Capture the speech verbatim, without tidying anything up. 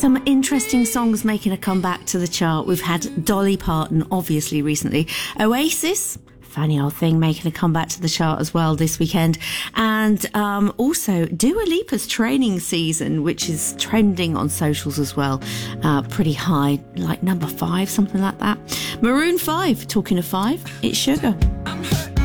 Some interesting songs making a comeback to the chart. We've had Dolly Parton, obviously, recently. Oasis, funny old thing, making a comeback to the chart as well this weekend. And um, also Dua Lipa's Training Season, which is trending on socials as well. Uh, pretty high, like number five, something like that. Maroon five, talking of five, it's Sugar.